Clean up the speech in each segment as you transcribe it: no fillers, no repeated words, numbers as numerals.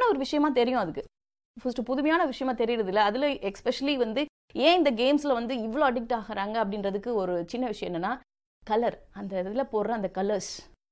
ஒரு விஷயமா தெரியும். அதுக்கு ஃபர்ஸ்ட் புதுமையான விஷயமா தெரியறது இல்லை. அதுல எஸ்பெஷலி வந்து ஏன் இந்த கேம்ஸ்ல வந்து இவ்வளோ அடிக்ட் ஆகுறாங்க அப்படின்றதுக்கு ஒரு சின்ன விஷயம் என்னன்னா, கலர், அந்த இதுல போடுற அந்த கலர்ஸ்,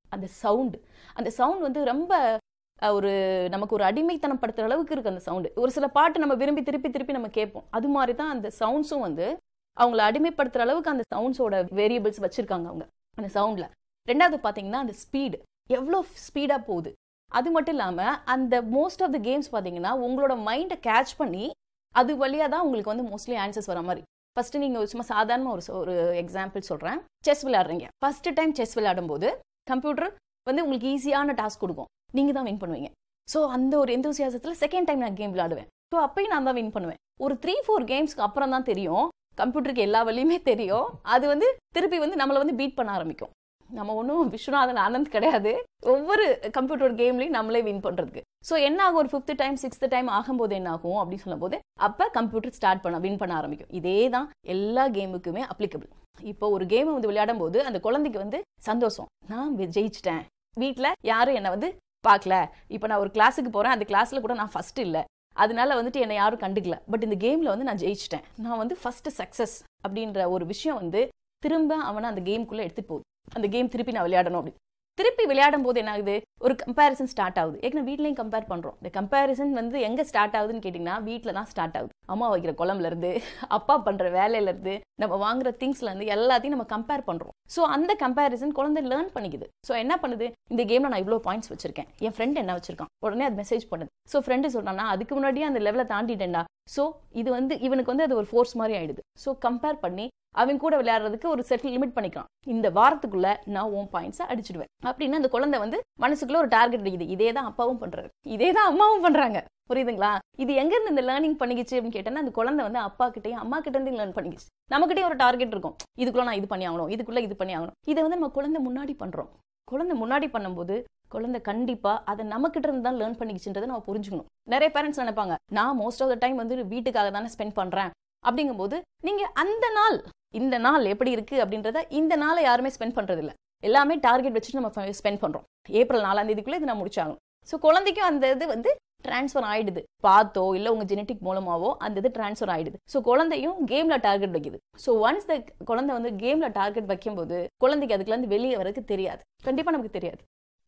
அந்த சவுண்ட் வந்து ரொம்ப ஒரு நமக்கு ஒரு அடிமைத்தனம் படுத்துற அளவுக்கு இருக்கு அந்த சவுண்டு. ஒரு சில பாட்டு நம்ம விரும்பி திருப்பி திருப்பி நம்ம கேட்போம். அது மாதிரி தான் அந்த சவுண்ட்ஸும் வந்து அவங்கள அடிமைப்படுத்துற அளவுக்கு அந்த சவுண்ட்ஸோட வேரியபிள்ஸ் வச்சிருக்காங்க அவங்க அந்த சவுண்ட்ல. ரெண்டாவது பாத்தீங்கன்னா அந்த ஸ்பீடு, எவ்வளோ ஸ்பீடா போகுது. அது மட்டும் இல்லாம அந்த மோஸ்ட் ஆஃப் த கேம்ஸ் பாத்தீங்கன்னா உங்களோட மைண்டை கேட்ச் பண்ணி அது வழியா தான் உங்களுக்கு வந்து மோஸ்ட்லி ஆன்சர்ஸ் வர மாதிரி. ஃபர்ஸ்ட் நீங்க சும்மா சாதாரண ஒரு எக்ஸாம்பிள் சொல்றேன். செஸ் விளையாடுறீங்க. ஃபர்ஸ்ட் டைம் செஸ் விளையாடும் போது கம்ப்யூட்டர் வந்து உங்களுக்கு ஈஸியான டாஸ்க் கொடுக்கும், நீங்க தான் வின் பண்ணுவீங்க. ஸோ அந்த ஒரு எந்தூசியாசத்துல செகண்ட் டைம் நான் கேம் விளையாடுவேன். ஸோ அப்பயும் நான் தான் வின் பண்ணுவேன். ஒரு 3-4 கேம்ஸ்க்கு அப்புறம் தான் தெரியும், கம்ப்யூட்டருக்கு எல்லா வழியுமே தெரியும், அது வந்து திருப்பி வந்து நம்மளை வந்து பீட் பண்ண ஆரம்பிக்கும். நம்ம ஒன்றும் விஸ்வநாதன் ஆனந்த் கிடையாது, ஒவ்வொரு கம்ப்யூட்டர் கேம்லையும் நம்மளே வின் பண்றதுக்கு. ஸோ என்ன ஆகும், ஒரு 5th டைம் 6th டைம் ஆகும்போது என்ன ஆகும் அப்படின்னு சொல்லும் போது அப்ப கம்ப்யூட்டர் வின் பண்ண ஆரம்பிக்கும். இதே தான் எல்லா கேமுக்குமே அப்ளிகபிள். இப்போ ஒரு கேமை வந்து விளையாடும் போது அந்த குழந்தைக்கு வந்து சந்தோஷம், நான் ஜெயிச்சிட்டேன், வீட்டில் யாரும் என்னை வந்து பார்க்கல, இப்போ நான் ஒரு கிளாஸுக்கு போறேன், அந்த கிளாஸ்ல கூட நான் ஃபர்ஸ்ட் இல்லை, அதனால வந்துட்டு என்னை யாரும் கண்டுக்கல, பட் இந்த கேம்ல வந்து நான் ஜெயிச்சிட்டேன், நான் வந்து ஃபர்ஸ்ட் சக்சஸ் அப்படின்ற ஒரு விஷயம் வந்து திரும்ப அவனை அந்த கேமுக்குள்ள எடுத்துட்டு போகுது. அந்த கேம் திருப்பி நான் விளையாடணும் அப்படி திருப்பி விளையாடும் போது என்ன ஆகுது, ஒரு கம்பேரிசன் ஸ்டார்ட் ஆகுது. ஏன்னா வீட்லயும் கம்பேர் பண்றோம். இந்த கம்பேரிசன் வந்து எங்க ஸ்டார்ட் ஆகுதுன்னு கேட்டீங்கன்னா வீட்டுல தான் ஸ்டார்ட் ஆகுது. அம்மா வைக்கிற குழம்புல இருந்து, அப்பா பண்ற வேலையில இருந்து, நம்ம வாங்குற திங்ஸ்ல இருந்து எல்லாத்தையும் நம்ம கம்பேர் பண்றோம். ஸோ அந்த கம்பேரிசன் குழந்தை லேர்ன் பண்ணிக்குது. ஸோ என்ன பண்ணுது, இந்த கேம்ல நான் இவ்வளோ பாயிண்ட்ஸ் வச்சிருக்கேன், என் ஃப்ரெண்ட் என்ன வச்சிருக்கான், உடனே அது மெசேஜ் பண்ணுது. ஸோ ஃப்ரெண்டு சொல்றான்னா அதுக்கு முன்னாடியே அந்த லெவலை தாண்டிட்டேன்டா. ஸோ இது வந்து இவனுக்கு வந்து அது ஒரு ஃபோர்ஸ் மாதிரி ஆயிடுது. ஸோ கம்பேர் பண்ணி அவன் கூட விளையாடுறதுக்கு ஒரு செட்டில் லிமிட் பண்ணிக்கலாம். இந்த வாரத்துக்குள்ள நான் உன் பாயிண்ட்ஸை அடிச்சிடுவேன் அப்படின்னு அந்த குழந்தை வந்து மனசுக்குள்ள ஒரு டார்கெட் அடிக்குது. இதே தான் அப்பாவும் பண்றாரு, இதே தான் அம்மாவும் பண்றாங்க. புரியுதுங்களா? இது எங்க இருந்து இந்த லேர்னிங் பண்ணிக்கிச்சு அப்படின்னு கேட்டேன்னா அந்த குழந்தை வந்து அப்பா கிட்டையும் அம்மா கிட்ட இருந்து லேர்ன் பண்ணிக்கிச்சு. நம்மகிட்டே ஒரு டார்கெட் இருக்கும், இதுக்குள்ள நான் இது பண்ணி ஆகணும், இதுக்குள்ள இது பண்ணி ஆகணும். இதை வந்து நம்ம குழந்தை முன்னாடி பண்றோம். குழந்தை முன்னாடி பண்ணும்போது குழந்தை கண்டிப்பா அதை நம்ம கிட்ட இருந்து தான் லேர்ன் பண்ணிக்கிச்சுன்றதை நம்ம புரிஞ்சுக்கணும். நிறைய பேரண்ட்ஸ் நினைப்பாங்க, நான் மோஸ்ட் ஆஃப் த டைம் வந்து வீட்டுக்காக தானே ஸ்பெண்ட் பண்றேன். அப்படிங்கும்போது நீங்க அந்த நாள், இந்த நாள் எப்படி இருக்கு அப்படின்றத இந்த நாளை யாருமே ஸ்பெண்ட் பண்றது இல்லை. எல்லாமே டார்கெட் வச்சுட்டு நம்ம ஸ்பெண்ட் பண்றோம். ஏப்ரல் 4ஆம் தேதிக்குள்ள இது நான் முடிச்சாகணும். ஸோ குழந்தைக்கும் அந்த இது வந்து டிரான்ஸ்ஃபர் ஆயிடுது. பார்த்தோ இல்லை உங்க ஜெனட்டிக் மூலமாவோ அந்த இது டிரான்ஸ்ஃபர் ஆயிடுது. ஸோ குழந்தையும் கேம்ல டார்கெட் வைக்குது. ஸோ ஒன்ஸ் த குழந்தை வந்து கேம்ல டார்கெட் வைக்கும்போது குழந்தைக்கு அதுக்குள்ள இருந்து வெளியே வரதுக்கு தெரியாது, கண்டிப்பா நமக்கு தெரியாது.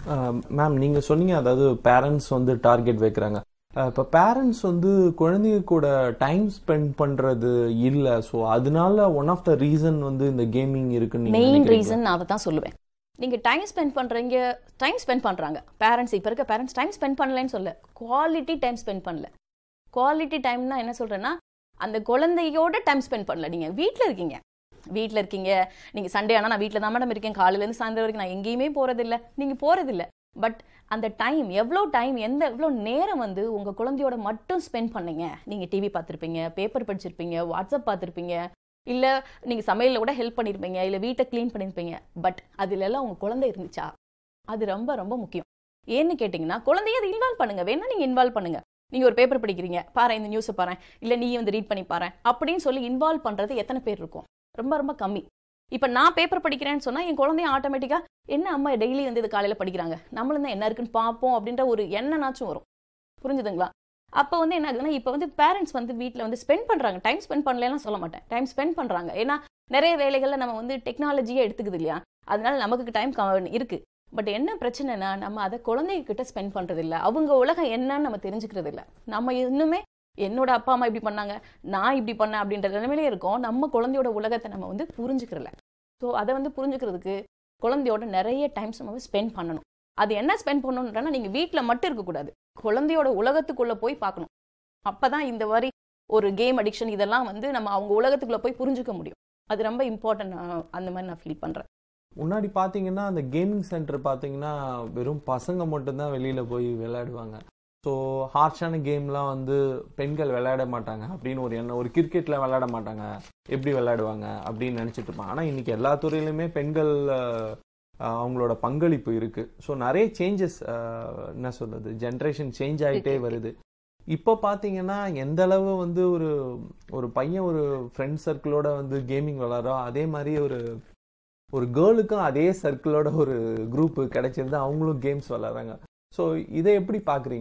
மேம் நீங்க சொன்னீங்க, அதாவது பேரண்ட்ஸ் வந்து டார்கெட் வைக்கிறாங்க. இப்போ பேரண்ட்ஸ் வந்து குழந்தைங்க கூட டைம் ஸ்பெண்ட் பண்றது இல்லை. ஸோ அதனால ஒன் ஆஃப் த ரீசன் வந்து இந்த கேமிங் இருக்குன்னு மெயின் ரீசன் நான் அதை தான் சொல்லுவேன். நீங்க டைம் ஸ்பெண்ட் பண்றாங்க பேரண்ட்ஸ். இப்ப இருக்க பேரண்ட்ஸ் டைம் ஸ்பெண்ட் பண்ணலன்னு சொல்ல, குவாலிட்டி டைம் ஸ்பெண்ட் பண்ணல. குவாலிட்டி டைம்னா என்ன சொல்றேன்னா, அந்த குழந்தையோட டைம் ஸ்பெண்ட் பண்ணல. நீங்க வீட்டில் இருக்கீங்க, நீங்க சண்டே ஆனா நான் வீட்டில் தான் மேடம் இருக்கேன், காலையில இருந்து சாயந்தரம் வரைக்கும் நான் எங்கேயுமே போறதில்லை, நீங்க போறதில்லை. பட் அந்த டைம் எவ்வளோ நேரம் வந்து உங்க குழந்தையோட மட்டும் ஸ்பெண்ட் பண்ணீங்க. நீங்க டிவி பார்த்துருப்பீங்க, பேப்பர் படிச்சிருப்பீங்க, வாட்ஸ்அப் பார்த்துருப்பீங்க, இல்ல நீங்க சமையல்ல கூட ஹெல்ப் பண்ணிருப்பீங்க, இல்ல வீட்டை கிளீன் பண்ணிருப்பீங்க. பட் அதுல எல்லாம் உங்க குழந்தை இருந்துச்சா? அது ரொம்ப ரொம்ப முக்கியம். ஏன்னு கேட்டீங்கன்னா குழந்தைய அதை இன்வால்வ் பண்ணுங்க. வேணா நீங்க இன்வால்வ் பண்ணுங்க. நீங்க ஒரு பேப்பர் படிக்கிறீங்க, பாரு இந்த நியூஸ் பாரு, இல்ல நீ வந்து ரீட் பண்ணி பாரு அப்படின்னு சொல்லி இன்வால்வ் பண்றது எத்தனை பேர் இருக்கும்? ரொம்ப ரொம்ப கம்மி. இப்ப நான் பேப்பர் படிக்கிறேன்னு சொன்னா என் குழந்தைய ஆட்டோமேட்டிக்கா என்ன அம்மா டெய்லி வந்து இது காலையில படிக்கிறாங்க, நம்மளும் தான் என்ன இருக்குன்னு பார்ப்போம் அப்படின்ற ஒரு எண்ணனாச்சும் வரும். புரிஞ்சுதுங்களா? அப்போ வந்து என்ன ஆகுதுன்னா, இப்போ வந்து பேரண்ட்ஸ் வந்து வீட்டில் வந்து ஸ்பெண்ட் பண்றாங்க. டைம் ஸ்பெண்ட் பண்ணலாம் சொல்ல மாட்டேன், டைம் ஸ்பெண்ட் பண்றாங்க. ஏன்னா நிறைய வேலைகள்ல நம்ம வந்து டெக்னாலஜியே எடுத்துக்குது இல்லையா, அதனால நமக்கு டைம் இருக்கு. பட் என்ன பிரச்சனைனா, நம்ம அதை குழந்தைகிட்ட ஸ்பெண்ட் பண்றது இல்லை. அவங்க உலகம் என்னன்னு நம்ம தெரிஞ்சுக்கிறது இல்லை. நம்ம இன்னுமே என்னோட அப்பா அம்மா இப்படி பண்ணாங்க, நான் இப்படி பண்ணேன் அப்படின்ற நிலைமையிலே இருக்கோம். நம்ம குழந்தையோட உலகத்தை நம்ம வந்து புரிஞ்சுக்கிறல. ஸோ அதை வந்து புரிஞ்சுக்கிறதுக்கு குழந்தையோட நிறைய டைம்ஸ் நம்ம ஸ்பெண்ட் பண்ணணும். அது என்ன ஸ்பெண்ட் பண்ணணும்ன்றனா, நீங்க வீட்டில் மட்டும் இருக்கக்கூடாது, குழந்தையோட உலகத்துக்குள்ள போய் பார்க்கணும். அப்பதான் இந்த மாதிரி ஒரு கேம் அடிக்ஷன் இதெல்லாம் வந்து நம்ம அவங்க உலகத்துக்குள்ள போய் புரிஞ்சுக்க முடியும். அது ரொம்ப இம்பார்ட்டன்ட். அந்த மாதிரி நான் ஃபீல் பண்றேன். முன்னாடி பார்த்தீங்கன்னா அந்த கேமிங் சென்டர் பார்த்தீங்கன்னா வெறும் பசங்க மட்டும்தான் வெளியில் போய் விளையாடுவாங்க. ஸோ ஹார்ஷான கேம்லாம் வந்து பெண்கள் விளையாட மாட்டாங்க அப்படின்னு ஒரு எண்ணம். ஒரு கிரிக்கெட்டில் விளையாட மாட்டாங்க, எப்படி விளையாடுவாங்க அப்படின்னு நினச்சிட்டு இருப்பாங்க. ஆனால் இன்றைக்கி எல்லா துறையிலுமே பெண்கள் அவங்களோட பங்களிப்பு இருக்குது. ஸோ நிறைய சேஞ்சஸ், என்ன சொல்கிறது, ஜென்ரேஷன் சேஞ்ச் ஆகிட்டே வருது. இப்போ பார்த்தீங்கன்னா எந்த அளவு வந்து ஒரு பையன் ஒரு ஃப்ரெண்ட் சர்க்கிளோட வந்து கேமிங் விளாட்றோம், அதே மாதிரி ஒரு கேர்ளுக்கும் அதே சர்க்கிளோட ஒரு குரூப் கிடைச்சிருந்து அவங்களும் கேம்ஸ் விளாட்றாங்க. ஸோ இதை எப்படி பார்க்குறீங்க மேம்?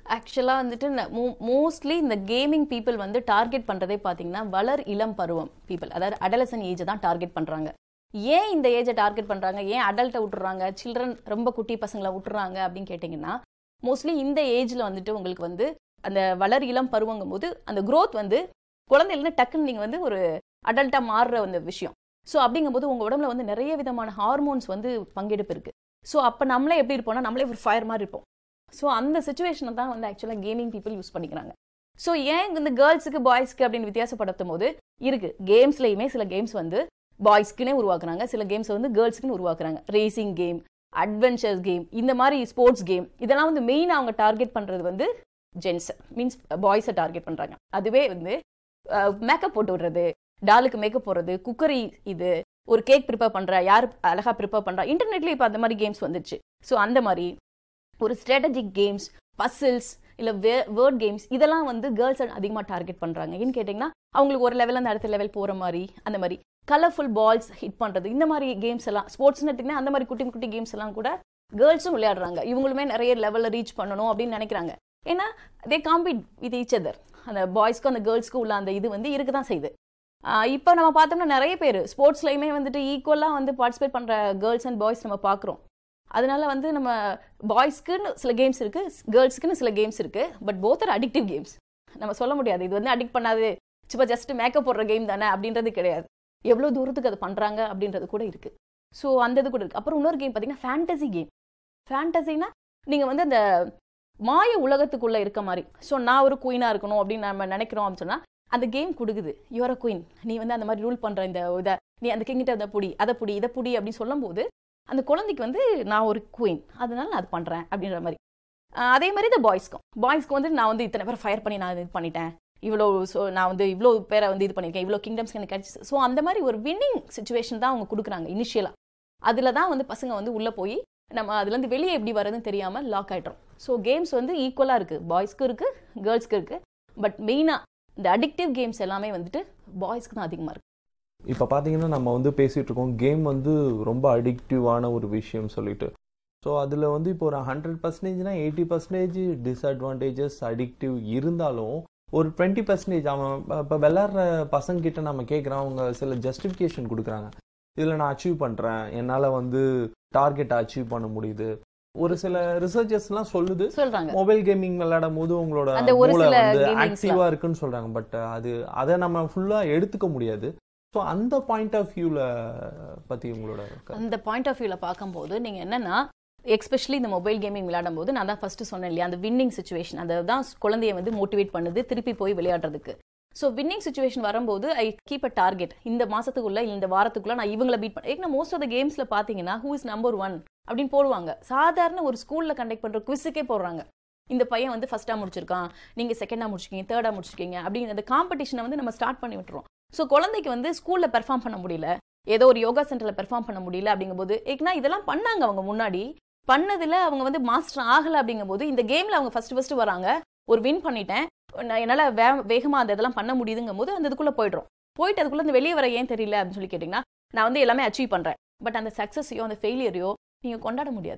ஆக்சுவலாக வந்துட்டு மோஸ்ட்லி இந்த கேமிங் பீப்புள் வந்து டார்கெட் பண்ணுறதே பார்த்தீங்கன்னா வளர் இளம் பருவம் பீப்புள், அதாவது அடலசன் ஏஜை தான் டார்கெட் பண்ணுறாங்க. ஏன் இந்த ஏஜை டார்கெட் பண்ணுறாங்க, ஏன் அடல்ட்டை விட்டுறாங்க, சில்ட்ரன் ரொம்ப குட்டி பசங்களை விட்டுறாங்க அப்படின்னு கேட்டிங்கன்னா, மோஸ்ட்லி இந்த ஏஜில் வந்துட்டு உங்களுக்கு வந்து அந்த வளர் இளம் பருவங்கும் போது அந்த க்ரோத் வந்து குழந்தையிலேருந்து டக்குன்னு நீங்கள் வந்து ஒரு அடல்ட்டாக மாறுற அந்த விஷயம். ஸோ அப்படிங்கும்போது உங்கள் உடம்புல வந்து நிறைய விதமான ஹார்மோன்ஸ் வந்து பங்கெடுப்பு இருக்குது. ஸோ அப்போ நம்மளே எப்படி இருப்போம்னா நம்மளே ஒரு ஃபயர் மாதிரி இருப்போம். ஸோ அந்த சுச்சுவேஷனை தான் வந்து ஆக்சுவலாக கேமிங் பீப்புள் யூஸ் பண்ணிக்கிறாங்க. ஸோ ஏன் இந்த கேர்ள்ஸுக்கு பாய்ஸ்க்கு அப்படின்னு வித்தியாசப்படுத்தும் போது இருக்குது, கேம்ஸ்லையுமே சில கேம்ஸ் வந்து பாய்ஸ்க்குன்னே உருவாக்குறாங்க, சில கேம்ஸ் வந்து கேர்ள்ஸுக்குன்னு உருவாக்குறாங்க. ரேசிங் கேம், அட்வென்ச்சர்ஸ் கேம், இந்த மாதிரி ஸ்போர்ட்ஸ் கேம், இதெல்லாம் வந்து மெயினாக அவங்க டார்கெட் பண்ணுறது வந்து ஜென்ஸ் மீன்ஸ் பாய்ஸை டார்கெட் பண்ணுறாங்க. அதுவே வந்து மேக்கப் போட்டு விடுறது, டாலுக்கு மேக்கப் போடுறது, குக்கரி, இது ஒரு கேக் ப்ரிப்பேர் பண்ணுறா, யார் அழகாக ப்ரிப்பேர் பண்ணுறா, இன்டர்நெட்லேயே இப்போ அந்த மாதிரி கேம்ஸ் வந்துச்சு. ஸோ அந்த மாதிரி ஒரு ஸ்ட்ராட்டஜிக் கேம்ஸ், பசில்ஸ், இல்லை வேர்ட் கேம்ஸ், இதெல்லாம் வந்து கேர்ள்ஸ் அதிகமாக டார்கெட் பண்ணுறாங்க. ஏன்னு கேட்டிங்கன்னா அவங்களுக்கு ஒரு லெவலில் அந்த அடுத்த லெவல் போகிற மாதிரி, அந்த மாதிரி கலர்ஃபுல் பால்ஸ் ஹிட் பண்ணுறது, இந்த மாதிரி கேம்ஸ் எல்லாம் ஸ்போர்ட்ஸ்னு எடுத்திங்கன்னா அந்த மாதிரி குட்டி குட்டி கேம்ஸ் எல்லாம் கூட கேர்ள்ஸும் விளையாடுறாங்க. இவங்களுமே நிறைய லெவலில் ரீச் பண்ணணும் அப்படின்னு நினைக்கிறாங்க. ஏன்னா தே காம்பீட் வித் ஈச் அதர். அந்த பாய்ஸ்க்கும் அந்த கேர்ள்ஸ்க்கும் உள்ள அந்த இது வந்து இருக்க தான் செய்யுது. இப்போ நம்ம பார்த்தோம்னா நிறைய பேர் ஸ்போர்ட்ஸ்லையுமே வந்துட்டு ஈக்குவலாக வந்து பார்ட்டிசிபேட் பண்ணுற கேர்ள்ஸ் அண்ட் பாய்ஸ் நம்ம பார்க்குறோம். அதனால வந்து நம்ம பாய்ஸ்க்குன்னு சில கேம்ஸ் இருக்குது, கேர்ள்ஸ்க்குன்னு சில கேம்ஸ் இருக்குது. But both are addictive games. நம்ம சொல்ல முடியாது இது வந்து அடிக்ட் பண்ணாது, சும்மா ஜஸ்ட் மேக்கப் போடுற கேம் தானே அப்படின்றது கிடையாது. எவ்வளோ தூரத்துக்கு அது பண்ணுறாங்க அப்படின்றது கூட இருக்குது. ஸோ அந்த இது கூட இருக்குது. அப்புறம் இன்னொரு கேம் பார்த்தீங்கன்னா ஃபேண்டசி கேம். ஃபேண்டசினா நீங்கள் வந்து அந்த மாய உலகத்துக்குள்ளே இருக்க மாதிரி. ஸோ நான் ஒரு குயினாக இருக்கணும் அப்படின்னு நம்ம நினைக்கிறோம் அப்படின்னு சொன்னால் அந்த கேம் கொடுக்குது, யுவர் அ குயின், நீ வந்து அந்த மாதிரி ரூல் பண்ணுற இந்த இதை, நீ அந்த கிங்கிட்ட அதை புடி, அதை புடி, இதை புடி அப்படின்னு சொல்லும்போது அந்த குழந்தைக்கு வந்து நான் ஒரு குயின், அதனால நான் அது பண்ணுறேன் அப்படின்ற மாதிரி. அதே மாதிரி இந்த பாய்ஸ்க்கு வந்து நான் வந்து இத்தனை பேர் ஃபயர் பண்ணி நான் இது பண்ணிட்டேன், இவ்வளோ, ஸோ நான் வந்து இவ்வளோ பேரை வந்து இது பண்ணியிருக்கேன், இவ்வளோ கிங்டம்ஸ் எனக்கு கிடச்சி. ஸோ அந்த மாதிரி ஒரு வின்னிங் சுச்சுவேஷன் தான் அவங்க கொடுக்குறாங்க இனிஷியலாக. அதில் தான் வந்து பசங்க வந்து உள்ளே போய் நம்ம அதுலேருந்து வெளியே எப்படி வரதுன்னு தெரியாமல் லாக் ஆகிட்டோம். ஸோ கேம்ஸ் வந்து ஈக்குவலாக இருக்குது, பாய்ஸ்க்கு இருக்குது, கேர்ள்ஸ்க்கு இருக்குது. பட் மெயினாக இந்த அடிக்டிவ் கேம்ஸ் எல்லாமே வந்துட்டு பாய்ஸ்க்கு தான் அதிகமாக இருக்குது. இப்போ பார்த்தீங்கன்னா நம்ம வந்து பேசிகிட்டு இருக்கோம் கேம் வந்து ரொம்ப அடிக்டிவான ஒரு விஷயம் சொல்லிட்டு. ஸோ அதில் வந்து இப்போ ஒரு 100%னா 80% டிஸ்அட்வான்டேஜஸ் அடிக்டிவ் இருந்தாலும் ஒரு 20% அவன் இப்போ விளாட்ற பசங்கிட்ட நம்ம கேட்குறோம், அவங்க சில ஜஸ்டிஃபிகேஷன் கொடுக்குறாங்க. இதில் நான் அச்சீவ் பண்ணுறேன், என்னால் வந்து டார்கெட்டை அச்சீவ் பண்ண முடியுது. ஒரு சில ரிசர்ச்சர்ஸ்லாம் சொல்றாங்க மொபைல் கேமிங் விளையாடும் போது உங்களோட மூளை வந்து ஆக்டிவா இருக்குன்னு சொல்றாங்க. பட் அதை நம்ம ஃபுல்லா எடுத்துக்க முடியாது. ஸோ அந்த பாயிண்ட் ஆஃப் வியூல பத்தி உங்களோட அந்த பாயிண்ட் ஆஃப் வியூல பார்க்கும்போது நீங்க என்னன்னா, எஸ்பெஷலி இந்த மொபைல் கேமிங் விளையாடும் போது நான் தான் ஃபர்ஸ்ட் சொன்னேன் இல்லையா, அந்த வின்னிங் சுச்சுவேஷன் அதுதான் குழந்தைய வந்து மோட்டிவேட் பண்ணுது திருப்பி போய் விளையாடுறதுக்கு. ஸோ வின்னிங் சுச்சுவேஷன் வரும்போது ஐ கீப் அ டார்கெட், இந்த மாசத்துக்குள்ள இந்த வாரத்துக்குள்ள நான் இவங்களை பீட் பண்ண. ஏன்னா மோஸ்ட் ஆஃப் த கேம்ஸ்ல பாத்தீங்கன்னா ஹூ இஸ் நம்பர் 1 அப்படின்னு போடுவாங்க. சாதாரண ஒரு ஸ்கூல்ல கண்டக்ட் பண்ற குவிஸுக்கே போடுறாங்க, இந்த பையன் வந்து ஃபர்ஸ்டா முடிச்சிருக்கான், நீங்க செகண்டா முடிச்சிருக்கீங்க, தேர்டா முடிச்சிருக்கீங்க அப்படின்னு அந்த காம்படிஷனை வந்து நம்ம ஸ்டார்ட் பண்ணி விட்டுறோம். ஸோ குழந்தைக்கு வந்து ஸ்கூல்ல பெர்ஃபார்ம் பண்ண முடியல, ஏதோ ஒரு யோகா சென்டர்ல பெர்ஃபார்ம் பண்ண முடியல அப்படிங்கும்போது, ஏன்னா இதெல்லாம் பண்ணாங்க அவங்க முன்னாடி பண்ணதுல அவங்க வந்து மாஸ்டர் ஆகல. அப்படிங்கும்போது இந்த கேம்ல அவங்க ஃபர்ஸ்ட் வராங்க, ஒரு வின் பண்ணிட்டேன், என்னால வேகமா அந்த இதெல்லாம் பண்ண முடியுதுங்கும் போது அந்த இதுக்குள்ள போயிட்டு அதுக்குள்ள இந்த வெளியே வர ஏன் தெரியல அப்படின்னு சொல்லி கேட்டீங்கன்னா, நான் வந்து எல்லாமே அச்சீவ் பண்றேன், பட் அந்த சக்சஸையோ அந்த ஃபெயிலியரையோ நீங்க கொண்டாட முடியாது.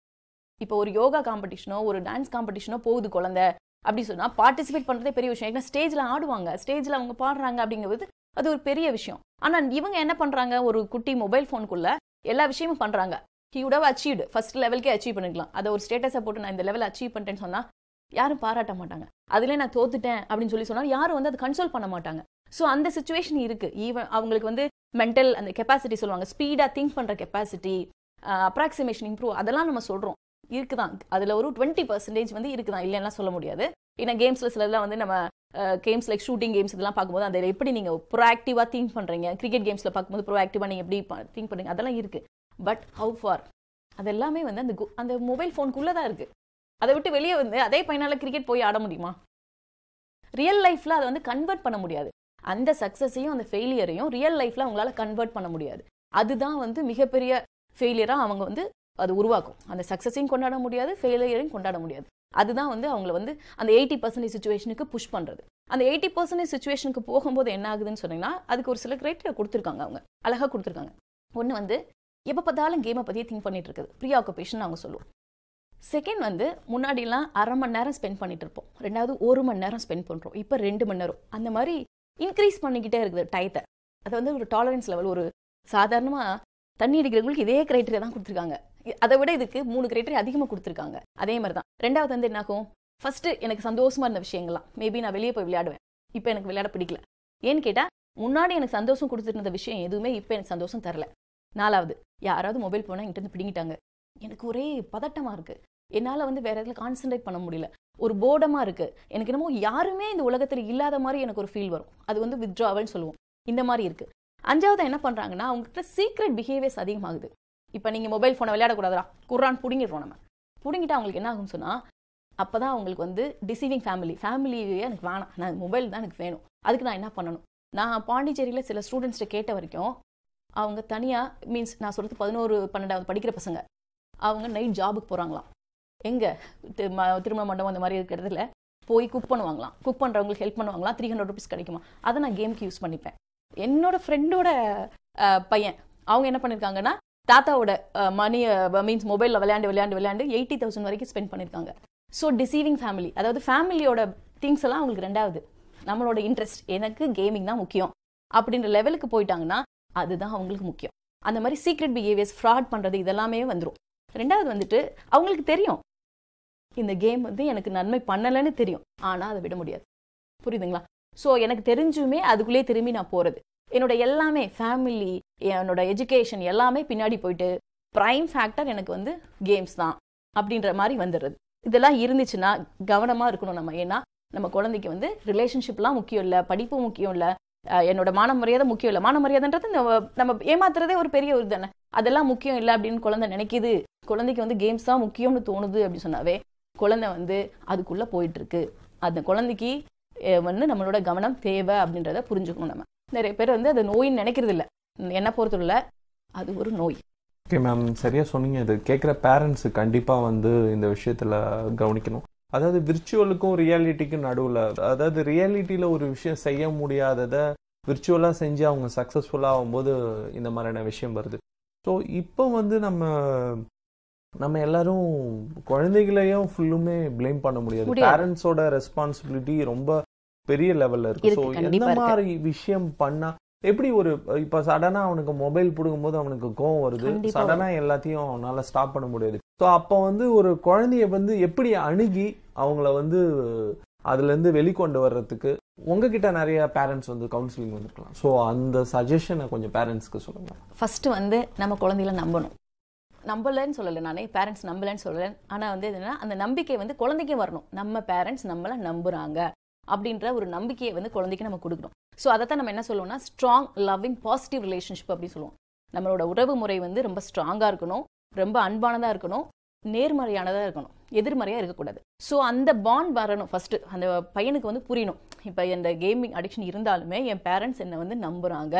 இப்போ ஒரு யோகா காம்படிஷனோ ஒரு டான்ஸ் காம்படிஷனோ போகுது குழந்தை அப்படி சொன்னா பார்ட்டிசிபேட் பண்றதே பெரிய விஷயம். ஏன்னா ஸ்டேஜ்ல ஆடுவாங்க, ஸ்டேஜ்ல அவங்க பாடுறாங்க அப்படிங்கும்போது அது ஒரு பெரிய விஷயம். ஆனா இவங்க என்ன பண்றாங்க, ஒரு குட்டி மொபைல் போனுக்குள்ள எல்லா விஷயமும் பண்றாங்க. He would have achieved, first லெவலுக்கே achieve பண்ணிக்கலாம். அதை ஒரு ஸ்டேட்டஸை போட்டு நான் இந்த லெவல் அச்சீவ் பண்ணிட்டேன்னு சொன்னா யாரும் பாராட்ட மாட்டாங்க. அதுல நான் தோத்துட்டேன் அப்படின்னு சொல்லி சொன்னா யாரும் வந்து அதை கன்சோல் பண்ண மாட்டாங்க. ஸோ அந்த சுச்சுவேஷன் இருக்கு. ஈவன் அவங்களுக்கு வந்து மென்டல் அந்த கெப்பாசிட்டி சொல்லுவாங்க, ஸ்பீடா திங்க் பண்ற கெப்பாசிட்டி, அப்ராக்சிமேஷன் இம்ப்ரூவ், அதெல்லாம் நம்ம சொல்றோம் இருக்குதான். அதுல ஒரு 20% வந்து இருக்குதான், இல்லைன்னா சொல்ல முடியாது. ஏன்னா கேம்ஸ்ல சிலதெல்லாம் வந்து நம்ம கேம்ஸ் லைக் ஷூட்டிங் கேம்ஸ் இதெல்லாம் பார்க்கும்போது அதில் எப்படி நீங்க ப்ரோஆக்டிவா திங்க் பண்றீங்க, கிரிக்கெட் கேம்ஸ்ல பார்க்கும்போது ப்ரோஆக்டிவா நீங்க எப்படி திங்க் பண்றீங்க, அதெல்லாம் இருக்கு. பட் ஹவு ஃபார் அது எல்லாமே வந்து அந்த மொபைல் ஃபோனுக்குள்ளதான் இருக்கு. அதை விட்டு வெளியே வந்து அதே பையனால கிரிக்கெட் போய் ஆட முடியுமா? ரியல் லைஃப்ல அதை வந்து கன்வெர்ட் பண்ண முடியாது. அந்த சக்சஸையும் அந்த ஃபெயிலியரையும் ரியல் லைஃப்ல அவங்களால கன்வெர்ட் பண்ண முடியாது. அதுதான் வந்து மிகப்பெரிய ஃபெயிலியரா அவங்க வந்து அது உருவாக்கும். அந்த சக்சஸையும் கொண்டாட முடியாது, ஃபெயிலியரையும் கொண்டாட முடியாது. அதுதான் வந்து அவங்கள வந்து அந்த 80% சுச்சுவேஷனுக்கு புஷ் பண்றது. அந்த 80% சுச்சுவேஷனுக்கு போகும்போது என்ன ஆகுதுன்னு சொன்னீங்கன்னா, அதுக்கு ஒரு சில கிரைட்டீரியா கொடுத்துருக்காங்க, அவங்க அழகா கொடுத்துருக்காங்க. ஒன்று வந்து எப்போ பார்த்தாலும் கேமை பற்றியே திங்க் பண்ணிட்டு இருக்குது, ப்ரீ ஆக்குபேஷன் அவங்க சொல்லுவோம். செகண்ட் வந்து முன்னாடிலாம் 1/2 மணி நேரம் ஸ்பெண்ட் பண்ணிட்டு இருப்போம், ரெண்டாவது 1 மணி நேரம் ஸ்பெண்ட் பண்ணுறோம், இப்போ 2 மணி நேரம். அந்த மாதிரி இன்க்ரீஸ் பண்ணிக்கிட்டே இருக்குது டயத்தை. அது வந்து ஒரு டாலரன்ஸ் லெவல். ஒரு சாதாரணமாக தண்ணி அடிக்கிறவங்களுக்கு இதே கிரைட்டீரியா தான் கொடுத்துருக்காங்க, அதை விட இதுக்கு 3 கிரைட்டீரியா அதிகமாக கொடுத்துருக்காங்க. அதே மாதிரி தான் ரெண்டாவது வந்து என்னாகும், ஃபர்ஸ்ட் எனக்கு சந்தோஷமா இருந்த விஷயங்கள்லாம் மேபி நான் வெளியே போய் விளையாடுவேன், இப்போ எனக்கு விளையாட பிடிக்கல. ஏன்னு கேட்டால் முன்னாடி எனக்கு சந்தோஷம் கொடுத்துட்டு இருந்த விஷயம் எதுவுமே இப்போ எனக்கு சந்தோஷம் தரல. நாலாவது, யாராவது மொபைல் போனால் என்கிட்ட இருந்து பிடிங்கிட்டாங்க, எனக்கு ஒரே பதட்டமாக இருக்குது, என்னால் வந்து வேற எதில் கான்சென்ட்ரேட் பண்ண முடியல, ஒரு போர்டமாக இருக்குது, எனக்கு என்னமோ யாருமே இந்த உலகத்தில் இல்லாத மாதிரி எனக்கு ஒரு ஃபீல் வரும். அது வந்து வித்ட்ராவல்னு சொல்லுவோம். இந்த மாதிரி இருக்குது. அஞ்சாவது என்ன பண்ணுறாங்கன்னா, அவங்ககிட்ட சீக்ரெட் பிஹேவியர்ஸ் அதிகமாகுது. இப்போ நீங்கள் மொபைல் ஃபோனை விளையாடக்கூடாதா, குர்ரான் பிடிங்கிடுறோம். நம்ம பிடிங்கிட்டு அவங்களுக்கு என்ன ஆகும்னு சொன்னால், அப்போ தான் அவங்களுக்கு வந்து டிசீவிங் ஃபேமிலியே எனக்கு வேணாம், நான் மொபைல் தான் எனக்கு வேணும், அதுக்கு நான் என்ன பண்ணணும். நான் பாண்டிச்சேரியில் சில ஸ்டூடெண்ட்ஸ்கிட்ட கேட்ட வரைக்கும் அவங்க தனியாக மீன்ஸ் நான் சொல்கிறது 11, 12வது படிக்கிற பசங்க, அவங்க நைட் ஜாபுக்கு போகிறாங்களாம். எங்கே திருமண மண்டபம் அந்த மாதிரி இருக்கிறதுல போய் குக் பண்ணுவாங்களாம். குக் பண்ணுறவங்களுக்கு ஹெல்ப் பண்ணுவாங்களாம். 300 rupees கிடைக்குமா, அதை நான் கேமுக்கு யூஸ் பண்ணிப்பேன். என்னோட ஃப்ரெண்டோட பையன் அவங்க என்ன பண்ணியிருக்காங்கன்னா, தாத்தாவோட மணி மீன்ஸ் மொபைலில் விளையாண்டு 80,000 வரைக்கும் ஸ்பெண்ட் பண்ணியிருக்காங்க. ஸோ டிசீவிங் ஃபேமிலி, அதாவது ஃபேமிலியோட திங்ஸ் எல்லாம் அவங்களுக்கு ரெண்டாவது, நம்மளோட இன்ட்ரெஸ்ட் எனக்கு கேமிங் தான் முக்கியம் அப்படின்ற லெவலுக்கு போயிட்டாங்கன்னா அதுதான் அவங்களுக்கு முக்கியம். அந்த மாதிரி சீக்ரெட் பிஹேவியர்ஸ், ஃப்ராட் பண்ணுறது, இதெல்லாமே வந்துடும். ரெண்டாவது வந்துட்டு அவங்களுக்கு தெரியும் இந்த கேம் வந்து எனக்கு நன்மை பண்ணலைன்னு தெரியும், ஆனால் அதை விட முடியாது. புரியுதுங்களா? ஸோ எனக்கு தெரிஞ்சுமே அதுக்குள்ளேயே திரும்பி நான் போகிறது, என்னோட எல்லாமே ஃபேமிலி, என்னோட எஜுகேஷன் எல்லாமே பின்னாடி போயிட்டு ப்ரைம் ஃபேக்டர் எனக்கு வந்து கேம்ஸ் தான் அப்படின்ற மாதிரி வந்துடுறது. இதெல்லாம் இருந்துச்சுன்னா கவனமாக இருக்கணும் நம்ம. ஏன்னா நம்ம குழந்தைக்கு வந்து ரிலேஷன்ஷிப்லாம் முக்கியம் இல்லை, படிப்பு முக்கியம் இல்லை, என்னோட மான மரியாதை முக்கியம் இல்லை. மான மரியாதைன்றது நம்ம ஏமாத்துறதே ஒரு பெரிய ஒரு தானே, அதெல்லாம் முக்கியம் இல்லை அப்படின்னு குழந்தை நினைக்கிது. குழந்தைக்கு வந்து கேம்ஸ் தான் முக்கியம்னு தோணுது அப்படின்னு சொன்னாவே குழந்தை வந்து அதுக்குள்ளே போயிட்டு இருக்கு. அந்த குழந்தைக்கு வந்து நம்மளோட கவனம் தேவை அப்படின்றத புரிஞ்சுக்கணும். நம்ம நிறைய பேர் வந்து அது நோயின்னு நினைக்கிறது இல்லை, என்ன பொறுத்தவரை அது ஒரு நோய். ஓகே மேம், சரியா சொன்னீங்க. இது கேட்குற பேரண்ட்ஸு கண்டிப்பாக வந்து இந்த விஷயத்தில் கவனிக்கணும். அதாவது விர்ச்சுவலுக்கும் ரியாலிட்டிக்கும் நடுவில், அதாவது ரியாலிட்டியில் ஒரு விஷயம் செய்ய முடியாததை விர்ச்சுவலாக செஞ்சு அவங்க சக்ஸஸ்ஃபுல்லாக ஆகும்போது இந்த மாதிரியான விஷயம் வருது. ஸோ இப்போ வந்து நம்ம எல்லாரும் குழந்தைகளையும் ஃபுல்லுமே ப்ளேம் பண்ண முடியாது. பேரண்ட்ஸோட ரெஸ்பான்சிபிலிட்டி ரொம்ப பெரிய லெவலில் இருக்கு. ஸோ எந்த மாதிரி விஷயம் பண்ணா எப்படி ஒரு இப்போ சடனாக அவனுக்கு மொபைல் பிடுங்கும்போது அவனுக்கு கோவம் வருது, சடனாக எல்லாத்தையும் அவனால ஸ்டாப் பண்ண முடியாது. ஸோ அப்போ வந்து ஒரு குழந்தைய வந்து எப்படி அணுகி அவங்கள வந்து அதுலேருந்து வெளிக்கொண்டு வர்றதுக்கு உங்ககிட்ட நிறைய பேரண்ட்ஸ் வந்து கவுன்சிலிங் வந்துருக்கலாம். ஸோ அந்த சஜஷனை கொஞ்சம் பேரண்ட்ஸ்க்கு சொல்லுங்கள். ஃபஸ்ட்டு வந்து நம்ம குழந்தைகளை நம்பணும். நம்பலைன்னு சொல்லலை, நானே பேரண்ட்ஸ் நம்பலைன்னு சொல்லலை. ஆனால் வந்து என்னன்னா அந்த நம்பிக்கை வந்து குழந்தைக்கே வரணும். நம்ம பேரண்ட்ஸ் நம்மளை நம்புகிறாங்க அப்படின்ற ஒரு நம்பிக்கையை வந்து குழந்தைக்கு நம்ம கொடுக்கணும். ஸோ அதை தான் நம்ம என்ன சொல்லுவோம்னா ஸ்ட்ராங் லவ்விங் பாசிட்டிவ் ரிலேஷன்ஷிப் அப்படின்னு சொல்லுவோம். நம்மளோட உறவு முறை வந்து ரொம்ப ஸ்ட்ராங்காக இருக்கணும், ரொம்ப அன்பானதாக இருக்கணும், நேர்மறையானதாக இருக்கணும், எதிர்மறையாக இருக்கக்கூடாது. ஸோ அந்த பாண்ட் வரணும். ஃபஸ்ட்டு அந்த பையனுக்கு வந்து புரியணும், இப்போ இந்த கேமிங் அடிக்ஷன் இருந்தாலுமே என் பேரண்ட்ஸ் என்னை வந்து நம்புகிறாங்க,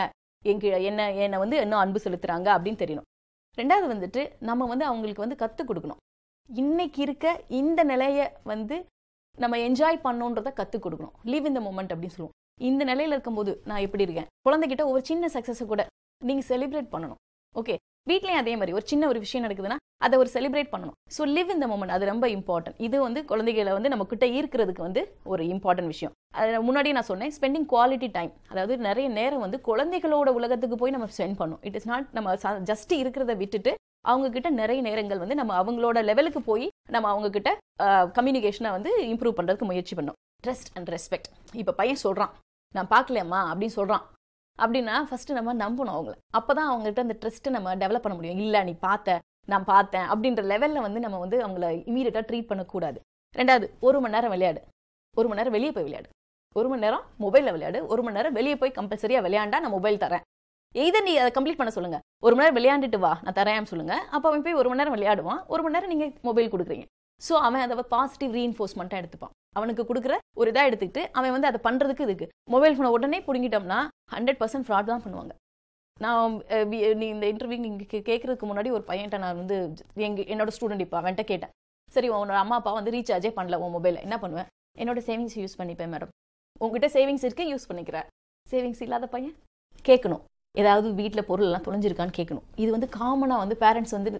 என்னை வந்து இன்னும் அன்பு செலுத்துகிறாங்க அப்படின்னு தெரியணும். ரெண்டாவது வந்துட்டு நம்ம வந்து அவங்களுக்கு வந்து கற்றுக் கொடுக்கணும். இன்னைக்கு இருக்க இந்த நிலையை வந்து நம்ம என்ஜாய் பண்ணணுன்றதை கற்றுக் கொடுக்கணும். லீவ் இன் த மொமெண்ட் அப்படின்னு சொல்லுவோம். இந்த நிலையில் இருக்கும்போது நான் எப்படி இருக்கேன், குழந்தைகிட்ட ஒரு சின்ன சக்ஸஸை கூட நீங்கள் செலிப்ரேட் பண்ணணும். ஓகே, வீட்லேயும் அதே மாதிரி ஒரு சின்ன ஒரு விஷயம் நடக்குதுன்னா அதை ஒரு செலிப்ரேட் பண்ணணும். So live in the moment, அது ரொம்ப இம்பார்ட்டன்ட். இது வந்து குழந்தைகளை வந்து நம்ம கிட்ட ஈர்க்கிறதுக்கு வந்து ஒரு இம்பார்ட்டன்ட் விஷயம். அது முன்னாடியே நான் சொன்னேன், ஸ்பெண்டிங் குவாலிட்டி டைம், அதாவது நிறைய நேரம் வந்து குழந்தைகளோட உலகத்துக்கு போய் நம்ம ஸ்பெண்ட் பண்ணணும். இட் இஸ் நாட் நம்ம ஜஸ்ட் இருக்கிறத விட்டுட்டு அவங்க கிட்ட நிறைய நேரங்கள் வந்து நம்ம அவங்களோட லெவலுக்கு போய் நம்ம அவங்க கிட்ட கம்யூனிகேஷனை வந்து இம்ப்ரூவ் பண்ணுறதுக்கு முயற்சி பண்ணணும். Trust and respect. இப்போ பையன் சொல்கிறான் நான் பார்க்கலையம்மா அப்படின்னு சொல்கிறான் அப்படின்னா ஃபஸ்ட்டு நம்ம நம்பணும் அவங்கள. அப்போ தான் அவங்ககிட்ட அந்த ட்ரஸ்ட்டை நம்ம டெவலப் பண்ண முடியும். இல்லை நீ நான் பார்த்தேன் அப்படின்ற லெவலில் வந்து நம்ம வந்து அவங்கள இமீடியட்டாக ட்ரீட் பண்ணக்கூடாது. ரெண்டாவது, 1 மணி நேரம் விளையாடு, 1 மணி நேரம் வெளியே போய் விளையாடு, 1 மணி நேரம் மொபைலில் விளையாடு, 1 மணி நேரம் வெளியே போய் கம்பல்சரியாக விளையாண்டா நான் மொபைல் தரேன். இதை நீ அதை கம்ப்ளீட் பண்ண சொல்லுங்க. 1 மணி நேரம் விளையாண்டுட்டு வா நான் தரேன் சொல்லுங்க. அப்போ அவன் போய் 1 மணி நேரம் விளையாடுவான், 1 மணி நேரம் நீங்கள் மொபைல் கொடுக்குறீங்க. ஸோ அவன் அதை பாசிட்டிவ் ரீஇன்ஃபோர்ஸ்மெண்ட்டாக எடுத்துப்பான். அவனுக்கு கொடுக்குற ஒரு இதாக எடுத்துக்கிட்டு அவன் வந்து அதை பண்ணுறதுக்கு இதுக்கு மொபைல் ஃபோனை உடனே பிடிங்கிட்டோம்னா 100% ஃப்ராட் தான் பண்ணுவாங்க. நான் நீ இந்த இன்டர்வியூ நீங்கள் கேட்கறதுக்கு முன்னாடி ஒரு பையன்ட்ட நான் வந்து என்னோட ஸ்டூடெண்ட் இப்போ அவன்கிட்ட கேட்டேன், சரி உன்னோட அம்மா அப்பா வந்து ரீசார்ஜே பண்ணல உன் மொபைலில் என்ன பண்ணுவேன்? என்னோட சேவிங்ஸ் யூஸ் பண்ணிப்பேன் மேடம். உங்ககிட்ட சேவிங்ஸ் இருக்கு யூஸ் பண்ணிக்கிற, சேவிங்ஸ் இல்லாத பையன் கேட்கணும். ஏதாவது வீட்டில் பொருள் எல்லாம் தொலைஞ்சிருக்கான்னு கேட்கணும். இது வந்து காமனாக வந்து பேரண்ட்ஸ் வந்து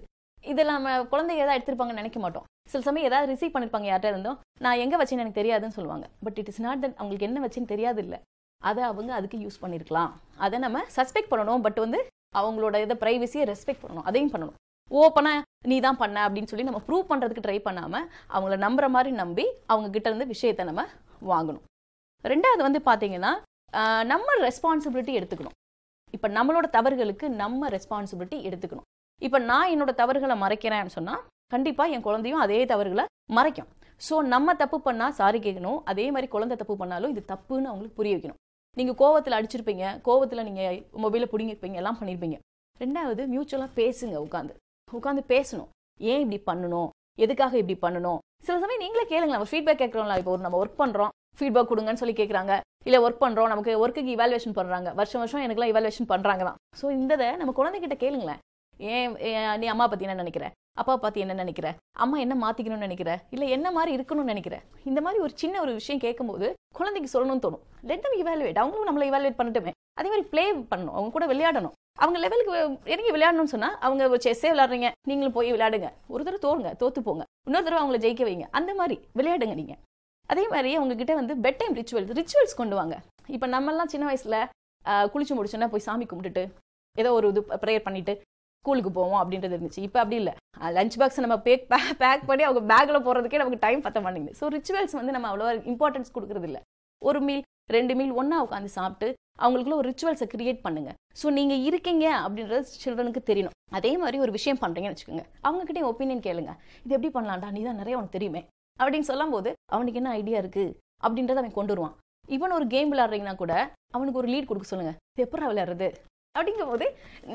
இதில் நம்ம குழந்தைங்க ஏதாவது எடுத்திருப்பாங்கன்னு நினைக்க மாட்டோம். சில சமயம் ஏதாவது ரிசீவ் பண்ணிருப்பாங்க யார்கிட்ட இருந்தோம், நான் எங்கே வச்சேன்னு எனக்கு தெரியாதுன்னு சொல்லுவாங்க. But it is not that அவங்களுக்கு என்ன வச்சுன்னு தெரியாது இல்லை, அதை அவங்க அதுக்கு யூஸ் பண்ணியிருக்கலாம். அதை நம்ம சஸ்பெக்ட் பண்ணணும். பட் வந்து அவங்களோட இதை ப்ரைவசியை ரெஸ்பெக்ட் பண்ணணும், அதையும் பண்ணணும். ஓப்பனாக நீ தான் பண்ண அப்படின்னு சொல்லி நம்ம ப்ரூவ் பண்ணுறதுக்கு ட்ரை பண்ணாமல் அவங்கள நம்புற மாதிரி நம்பி அவங்க கிட்ட இருந்து விஷயத்தை நம்ம வாங்கணும். ரெண்டாவது வந்து பார்த்தீங்கன்னா நம்ம ரெஸ்பான்சிபிலிட்டி எடுத்துக்கணும். இப்போ நம்மளோட தவறுகளுக்கு நம்ம ரெஸ்பான்சிபிலிட்டி எடுத்துக்கணும். இப்போ நான் என்னோட தவறுகளை மறைக்கிறேன்னு சொன்னால் கண்டிப்பாக என் குழந்தையும் அதே தவறுகளை மறைக்கும். ஸோ நம்ம தப்பு பண்ணால் சாரி கேட்கணும், அதே மாதிரி குழந்தை தப்பு பண்ணாலும் இது தப்புன்னு அவங்களுக்கு புரிய வைக்கணும். நீங்கள் கோவத்தில் அடிச்சிருப்பீங்க, கோவத்தில் நீங்கள் மொபைலை பிடிங்கிருப்பீங்க, எல்லாம் பண்ணியிருப்பீங்க. ரெண்டாவது மியூச்சுவலாக பேசுங்க, உட்காந்து பேசணும். ஏன் இப்படி பண்ணணும், எதுக்காக இப்படி பண்ணணும். சில சமயம் நீங்களே கேளுங்களா, நம்ம ஃபீட்பேக் கேட்குறோம்ல. இப்போ நம்ம ஒர்க் பண்ணுறோம், ஃபீட்பேக் கொடுங்கன்னு சொல்லி கேட்குறாங்க. இல்லை ஒர்க் பண்ணுறோம், நமக்கு ஒர்க்குக்கு இவாலுவேஷன் பண்ணுறாங்க, வருஷம் எனக்குலாம் இவாலுவேஷன் பண்ணுறாங்க தான். ஸோ இந்த நம்ம குழந்தைகிட்ட கேளுங்களேன், ஏன் நீ அம்மா பற்றி என்ன நினைக்கிற, அப்பா பற்றி என்ன நினைக்கிற, அம்மா என்ன மாற்றிக்கணும்னு நினைக்கிற, இல்லை என்ன மாதிரி இருக்கணும்னு நினைக்கிற. இந்த மாதிரி ஒரு சின்ன ஒரு விஷயம் கேட்கும்போது குழந்தைக்கு சொல்லணும்னு தோணும். லெட் தம் இவாலுவேட், அவங்களும் நம்மளை இவாலுவேட் பண்ணட்டுமே. அதே மாதிரி ப்ளே பண்ணணும், அவங்க கூட விளையாடணும். அவங்க லெவலுக்கு இறங்கி விளையாடணும்னு சொன்னால் அவங்க ஒரு செஸ்ஸே விளையாடுறீங்க, நீங்களும் போய் விளையாடுங்க. ஒரு தடவை தோத்து போங்க, இன்னொரு தடவை அவங்கள ஜெயிக்க வைங்க. அந்த மாதிரி விளையாடுங்க நீங்கள். அதே மாதிரி அவங்க கிட்ட வந்து பெட் டைம் ரிச்சுவல்ஸ் கொண்டு வாங்க. இப்போ நம்மெல்லாம் சின்ன வயசில் குளிச்சு முடிச்சோன்னா போய் சாமி கும்பிட்டுட்டு ஏதோ ஒரு இது ப்ரேயர் பண்ணிட்டு ஸ்கூலுக்கு போவோம் அப்படின்றது இருந்துச்சு. இப்போ அப்படி இல்லை. லஞ்ச் பாக்ஸ் நம்ம பேக் பண்ணி அவங்க பேக்கில் போகிறதுக்கே நமக்கு டைம் பத்த மாட்டேங்குது. ஸோ ரிச்சுவல்ஸ் வந்து நம்ம அவ்வளோ இம்பார்ட்டன்ஸ் கொடுக்குறது இல்லை. ஒரு மீல் 2 மீல் ஒன்றா உட்காந்து சாப்பிட்டு அவங்களுக்குள்ள ஒரு ரிச்சுவல்ஸை கிரியேட் பண்ணுங்க. ஸோ நீங்கள் இருக்கீங்க அப்படின்றது சில்ட்ரனுக்கு தெரியணும். அதே மாதிரி ஒரு விஷயம் பண்ணுறீங்கன்னு வச்சுக்கோங்க, அவங்ககிட்டயும் ஒப்பீனியன் கேளுங்க. இது எப்படி பண்ணலாம்டா, நீ தான் நிறைய உனக்கு தெரியுமே அப்படின்னு சொல்லும் போது அவனுக்கு என்ன ஐடியா இருக்கு அப்படின்றத அவன் கொண்டு வருவான். ஈவன் ஒரு கேம் விளையாடுறீங்கன்னா கூட அவனுக்கு ஒரு லீட் கொடுக்க சொல்லுங்க, இது எப்படி விளையாடுறது அப்படிங்கும் போது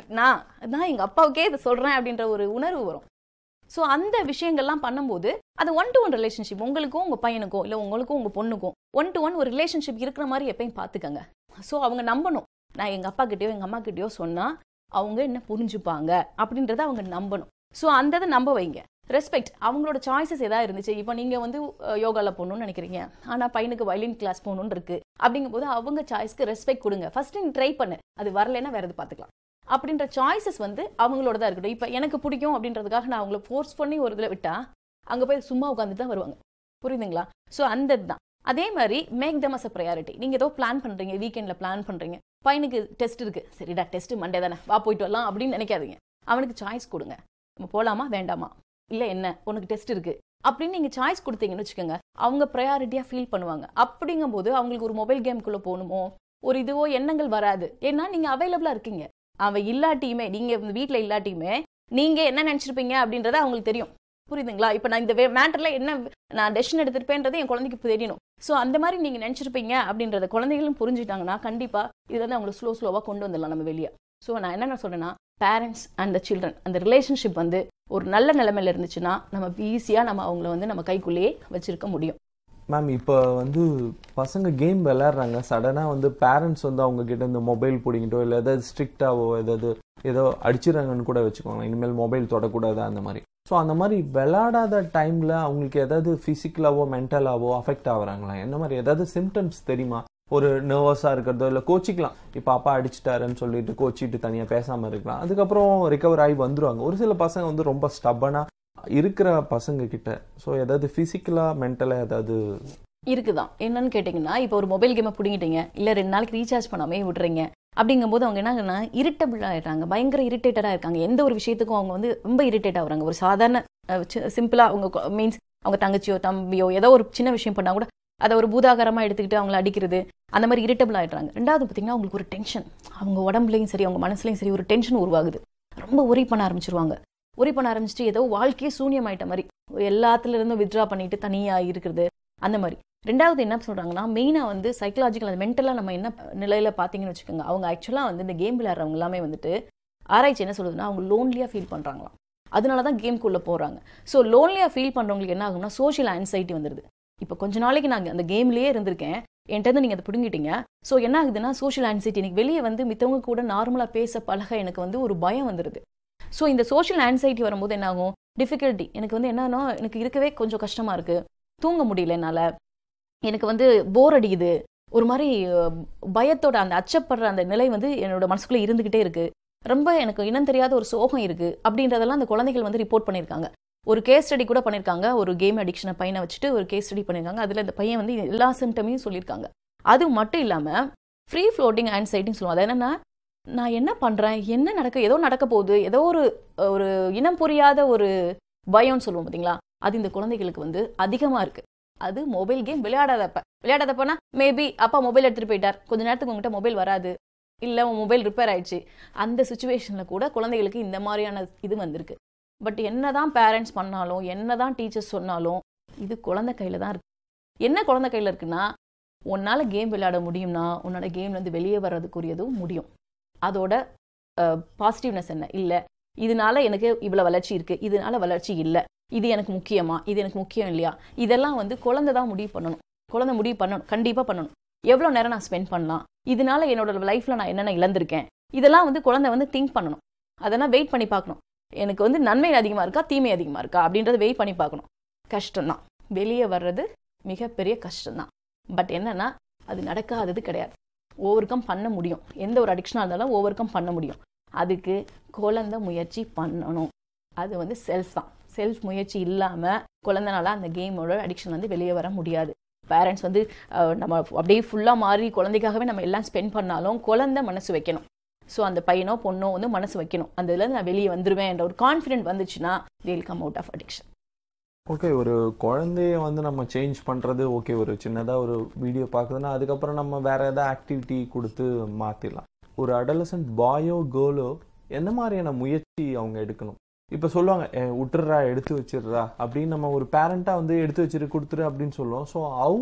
நான் எங்கள் அப்பாவுக்கே இதை சொல்கிறேன் அப்படின்ற ஒரு உணர்வு வரும். ஸோ அந்த விஷயங்கள்லாம் பண்ணும்போது அது 1-to-1 ரிலேஷன்ஷிப், உங்களுக்கும் உங்கள் பையனுக்கும் இல்லை உங்களுக்கும் உங்கள் பொண்ணுக்கும் 1-to-1 ஒரு ரிலேஷன்ஷிப் இருக்கிற மாதிரி எப்பயும் பார்த்துக்கங்க. ஸோ அவங்க நம்பணும், நான் எங்கள் அப்பா கிட்டயோ எங்கள் அம்மா கிட்டயோ சொன்னால் அவங்க என்ன புரிஞ்சுப்பாங்க அப்படின்றத அவங்க நம்பணும். ஸோ அந்த இதை நம்ப வைங்க. ரெஸ்பெக்ட், அவங்களோட சாய்ஸஸ் எதாவது இருந்துச்சு. இப்போ நீங்கள் வந்து யோகாவில் போகணும்னு நினைக்கிறீங்க, ஆனால் பையனுக்கு வயலின் கிளாஸ் போகணுன்னு இருக்கு அப்படிங்கும்போது அவங்க சாய்ஸ்க்கு ரெஸ்பெக்ட் கொடுங்க. ஃபர்ஸ்ட் நீ ட்ரை பண்ணு, அது வரலைன்னா வேறு எது பார்த்துக்கலாம் அப்படின்ற சாய்ஸஸ் வந்து அவங்களோட தான் இருக்கட்டும். இப்போ எனக்கு பிடிக்கும் அப்படின்றதுக்காக நான் அவங்கள ஃபோர்ஸ் பண்ணி ஒரு இதில் விட்டால் அங்கே போய் சும்மா உட்காந்துட்டு தான் வருவாங்க. புரியுதுங்களா? ஸோ அந்த இதுதான். அதே மாதிரி make them as a priority. நீங்கள் ஏதோ பிளான் பண்ணுறீங்க, வீக்கெண்டில் பிளான் பண்ணுறீங்க, பையனுக்கு டெஸ்ட் இருக்குது, சரிடா டெஸ்ட் மண்டே தானே வா போயிட்டு வரலாம் அப்படின்னு நினைக்காதீங்க. அவனுக்கு சாய்ஸ் கொடுங்க, நம்ம போகலாமா வேண்டாமா, இல்லை என்ன உனக்கு டெஸ்ட் இருக்குது அப்படின்னு நீங்கள் சாய்ஸ் கொடுத்தீங்கன்னு வச்சுக்கோங்க, அவங்க ப்ரையாரிட்டியாக ஃபீல் பண்ணுவாங்க. அப்படிங்கும்போது அவங்களுக்கு ஒரு மொபைல் கேமுக்குள்ளே போகணுமோ ஒரு இதுவோ எண்ணங்கள் வராது. ஏன்னா நீங்கள் அவைலபிளாக இருக்கீங்க. அவன் இல்லாட்டியுமே, நீங்கள் வீட்டில் இல்லாட்டியுமே நீங்கள் என்ன நினச்சிருப்பீங்க அப்படின்றத அவங்களுக்கு தெரியும். புரியுதுங்களா? இப்போ நான் இந்த மேட்டரில் என்ன நான் டெசிஷன் எடுத்திருப்பேன்றது என் குழந்தைக்கு தெரியணும். ஸோ அந்த மாதிரி நீங்கள் நினச்சிருப்பீங்க அப்படின்றத குழந்தைகளும் புரிஞ்சுட்டாங்கன்னா கண்டிப்பாக இது வந்து அவங்களை ஸ்லோவாக கொண்டு வந்துடலாம் நம்ம வெளியே. ஸோ நான் என்ன சொல்கிறேன்னா, பேரண்ட்ஸ் அண்ட் த சில்ட்ரன் அந்த ரிலேஷன்ஷிப் வந்து ஒரு நல்ல நிலைமையில் இருந்துச்சுன்னா நம்ம ஈஸியாக நம்ம அவங்கள வந்து நம்ம கைக்குள்ளேயே வச்சுருக்க முடியும். மேம், இப்போ வந்து பசங்க கேம் விளையாடுறாங்க, சடனாக வந்து பேரண்ட்ஸ் வந்து அவங்க கிட்ட இந்த மொபைல் பிடிங்கிட்டோ இல்லை ஏதாவது ஸ்ட்ரிக்டாவோ ஏதோ அடிச்சிடறாங்கன்னு கூட வச்சுக்கோங்க, இனிமேல் மொபைல் தொடக்கூடாது அந்த மாதிரி. ஸோ அந்த மாதிரி விளையாடாத டைமில் அவங்களுக்கு ஏதாவது ஃபிசிக்கலாவோ மென்டலாவோ அஃபெக்ட் ஆகுறாங்களா? என்ன மாதிரி ஏதாவது சிம்டம்ஸ் தெரியுமா? ஒரு நர்வஸாக இருக்கிறதோ இல்லை கோச்சிக்கலாம், இப்போ அப்பா அடிச்சிட்டாருன்னு சொல்லிட்டு கோச்சிட்டு தனியாக பேசாமல் இருக்கலாம், அதுக்கப்புறம் ரிகவர் ஆகி வந்துடுவாங்க. ஒரு சில பசங்க வந்து ரொம்ப ஸ்டப்பனாக இருக்கிற பசங்க கிட்ட ஸோ ஏதாவது ஃபிசிக்கலாக மென்டலாக ஏதாவது இருக்குதான். என்னன்னு கேட்டிங்கன்னா, இப்போ ஒரு மொபைல் கேமை பிடிங்கிட்டீங்க, இல்லை 2 நாளைக்கு ரீசார்ஜ் பண்ணாமே விடுறீங்க அப்படிங்கும்போது அவங்க என்னன்னா இரிட்டபிள் ஆகிடுறாங்க, பயங்கர இரிட்டேட்டடாக இருக்காங்க. எந்த ஒரு விஷயத்துக்கும் அவங்க வந்து ரொம்ப இரிட்டேட் ஆகுறாங்க. ஒரு சாதாரண சிம்பிளாக அவங்க மீன்ஸ் அவங்க தங்கச்சியோ தம்பியோ ஏதோ ஒரு சின்ன விஷயம் பண்ணால் கூட அதை ஒரு பூதாகரமாக எடுத்துக்கிட்டு அவங்கள அடிக்கிறது, அந்த மாதிரி இரிட்டபிள் ஆகிடுறாங்க. ரெண்டாவது பார்த்தீங்கன்னா அவங்களுக்கு ஒரு டென்ஷன், அவங்க உடம்புலையும் சரி அவங்க மனசுலையும் சரி ஒரு டென்ஷன் உருவாகுது. ரொம்ப ஒரி பண்ண ஆரம்பிச்சிருவாங்க. ஒரி பண்ண ஆரம்பிச்சுட்டு ஏதோ வாழ்க்கையே சூன்யமாயிட்ட மாதிரி எல்லாத்துலேருந்தும் வித்ட்ரா பண்ணிட்டு தனியாக இருக்கிறது அந்த மாதிரி. ரெண்டாவது என்ன சொல்கிறாங்கன்னா, மெயினாக வந்து சைக்கலாஜிக்கல் அது மென்டலாக நம்ம என்ன நிலையில் பார்த்தீங்கன்னு வச்சுக்கோங்க, அவங்க ஆக்சுவலாக வந்து இந்த கேம் விளையாடுறவங்க எல்லாமே வந்துட்டு ஆராய்ச்சி என்ன சொல்லுதுன்னா அவங்க லோன்லியாக ஃபீல் பண்ணுறாங்களாம். அதனால தான் கேம்குள்ளே போகிறாங்க. ஸோ லோன்லியாக ஃபீல் பண்ணுறவங்களுக்கு என்ன ஆகும்னா சோஷியல் ஆன்சைட்டி வந்துடுது. இப்போ கொஞ்ச நாளைக்கு நான் அந்த கேம்லேயே இருந்திருக்கேன், என்கிட்ட நீங்கள் அதை பிடுங்கிட்டீங்க. ஸோ என்ன ஆகுதுன்னா சோஷியல் ஆன்சைட்டி, எனக்கு வெளியே வந்து மித்தவங்க கூட நார்மலாக பேச பழக எனக்கு வந்து ஒரு பயம் வந்துடுது. ஸோ இந்த சோஷியல் ஆன்சைட்டி வரும்போது என்ன ஆகும், டிஃபிகல்ட்டி, எனக்கு வந்து என்னன்னா எனக்கு இருக்கவே கொஞ்சம் கஷ்டமாக இருக்குது, தூங்க முடியல என்னால், எனக்கு வந்து போர் அடிக்குது, ஒரு மாதிரி பயத்தோட அந்த அச்சப்படுற அந்த நிலை வந்து என்னோட மனசுக்குள்ளே இருந்துக்கிட்டே இருக்குது. ரொம்ப எனக்கு இனம் தெரியாத ஒரு சோகம் இருக்கு அப்படின்றதெல்லாம் அந்த குழந்தைகள் வந்து ரிப்போர்ட் பண்ணியிருக்காங்க. ஒரு கேஸ் ஸ்டடி கூட பண்ணியிருக்காங்க. ஒரு கேம் அடிக்ஷனை பையனை வச்சுட்டு ஒரு கேஸ் ஸ்டடி பண்ணியிருக்காங்க. அதில் இந்த பையன் வந்து எல்லா சிம்டமையும் சொல்லியிருக்காங்க. அது மட்டும் இல்லாமல் ஃப்ரீ ஃப்ளோட்டிங் ஆன்சைட்டின்னு சொல்லுவாங்க. அது என்னன்னா, நான் என்ன பண்ணுறேன், என்ன ஏதோ நடக்க போகுது, ஏதோ ஒரு இனம் புரியாத ஒரு பயம்னு சொல்லுவோம் பார்த்தீங்களா, அது இந்த குழந்தைகளுக்கு வந்து அதிகமாக இருக்குது. அது மொபைல் கேம் விளையாடாதப்பனா மேபி அப்பா மொபைல் எடுத்துகிட்டு போயிட்டார், கொஞ்ச நேரத்துக்கு உங்ககிட்ட மொபைல் வராது, இல்லை உன் மொபைல் ரிப்பேர் ஆயிடுச்சு, அந்த சுச்சுவேஷனில் கூட குழந்தைகளுக்கு இந்த மாதிரியான இது வந்திருக்கு. பட் என்னதான் பேரண்ட்ஸ் பண்ணாலும், என்னதான் டீச்சர்ஸ் சொன்னாலும், இது குழந்தை கையில் தான் இருக்கு. என்ன குழந்தை கையில் இருக்குன்னா, உன்னால் கேம் விளையாட முடியும்னா உன்னோட கேம்லேருந்து வெளியே வர்றதுக்குரியதும் முடியும். அதோட பாசிட்டிவ்னஸ் என்ன, இல்லை இதனால எனக்கு இவ்வளோ வளர்ச்சி இருக்குது, இதனால வளர்ச்சி இல்லை, இது எனக்கு முக்கியமா, இது எனக்கு முக்கியம் இல்லையா, இதெல்லாம் வந்து குழந்தை தான் முடிவு பண்ணணும். குழந்தை முடிவு பண்ணணும், கண்டிப்பாக பண்ணணும். எவ்வளோ நேரம் நான் ஸ்பெண்ட் பண்ணலாம், இதனால என்னோட லைஃப்பில் நான் என்னென்ன இழந்திருக்கேன், இதெல்லாம் வந்து குழந்தை வந்து திங்க் பண்ணணும். அதெல்லாம் வெயிட் பண்ணி பார்க்கணும். எனக்கு வந்து நன்மை அதிகமாக இருக்கா, தீமை அதிகமாக இருக்கா அப்படின்றத வெயிட் பண்ணி பார்க்கணும். கஷ்டம்தான், வெளியே வர்றது மிகப்பெரிய கஷ்டம்தான். பட் என்னன்னா, அது நடக்காதது கிடையாது. ஓவர் கம் பண்ண முடியும். எந்த ஒரு அடிக்ஷனாக இருந்தாலும் ஓவர் கம் பண்ண முடியும். அதுக்கு குழந்தை முயற்சி பண்ணணும். அது வந்து செல்ஃப் தான். செல்ஃப் முயற்சி இல்லாமல் குழந்தைனால அந்த கேமோட அடிக்ஷன் வந்து வெளியே வர முடியாது. பேரண்ட்ஸ் வந்து நம்ம அப்படியே ஃபுல்லாக மாறி குழந்தைக்காகவே நம்ம எல்லாம் ஸ்பெண்ட் பண்ணாலும் குழந்தை மனசு வைக்கணும். ஸோ அந்த பையனோ பொண்ணோ வந்து மனசு வைக்கணும். அந்த இதில் நான் வெளியே வந்துடுவேன் என்ற ஒரு கான்ஃபிடென்ட் வந்துச்சுன்னா they will come out of addiction. Okay, ஒரு குழந்தைய வந்து நம்ம சேஞ்ச் பண்ணுறது ஓகே, ஒரு சின்னதாக ஒரு வீடியோ பார்க்குதுன்னா அதுக்கப்புறம் நம்ம வேறு ஏதாவது ஆக்டிவிட்டி கொடுத்து மாற்றிடலாம். ஒரு அடலசன்ட் பாயோ கேர்ளோ எந்த மாதிரியான முயற்சி அவங்க எடுக்கணும்? இப்போ சொல்லுவாங்க விட்டுறா, எடுத்து வச்சிடுறா அப்படின்னு. நம்ம ஒரு பேரண்ட்டாக வந்து எடுத்து வச்சிரு கொடுத்துரு அப்படின்னு சொல்லுவோம். ஸோ